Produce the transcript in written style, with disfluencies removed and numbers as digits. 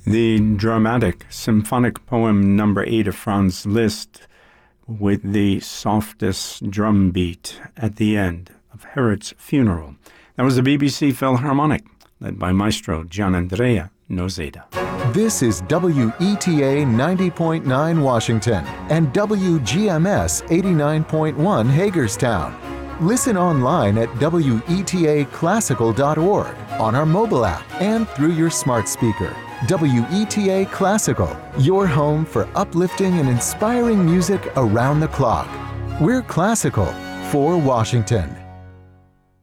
The dramatic symphonic poem number 8 of Franz Liszt, with the softest drum beat at the end of Herod's Funeral. That was the BBC Philharmonic, led by Maestro Gianandrea Noseda. This is WETA 90.9 Washington and WGMS 89.1 Hagerstown. Listen online at WETAclassical.org, on our mobile app, and through your smart speaker. WETA Classical, your home for uplifting and inspiring music around the clock. We're classical for Washington.